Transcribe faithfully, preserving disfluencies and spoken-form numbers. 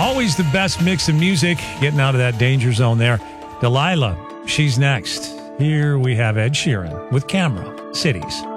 Always the best mix of music, getting out of that danger zone there. Delilah, she's next. Here we have Ed Sheeran with Camera, Cities.